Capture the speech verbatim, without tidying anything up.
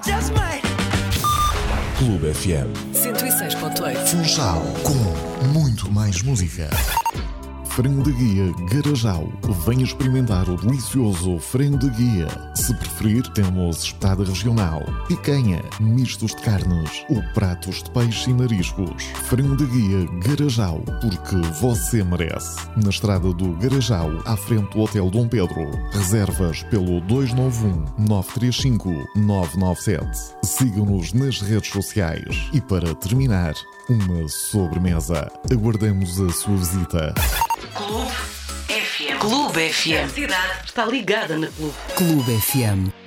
Clube F M cento e seis ponto oito. Funchal, com muito mais música. Frango de guia Garajal. Venha experimentar o delicioso frango de guia. Se preferir, temos espetada regional, picanha, mistos de carnes ou pratos de peixe e mariscos. Frango de guia Garajal, porque você merece. Na estrada do Garajal, à frente do Hotel Dom Pedro. Reservas pelo dois nove um, nove três cinco, nove nove sete. Sigam-nos nas redes sociais. E para terminar, uma sobremesa. Aguardamos a sua visita. Clube F M. Clube F M. A cidade está ligada na Clube. Clube F M.